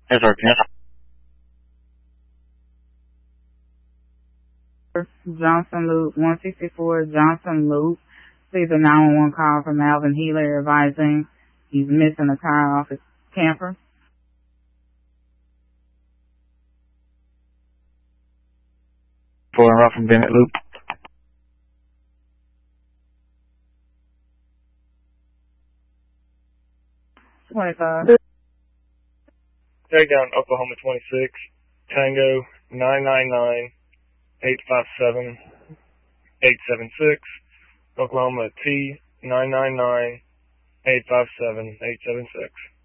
Yes, sir. Yes. Johnson Loop, 164 Johnson Loop. Received a 911 call from Alvin Healer advising he's missing a car off his camper. Pulling right from Bennett Loop. Takedown Oklahoma 26, Tango 999-857-876, Oklahoma T 999-857-876.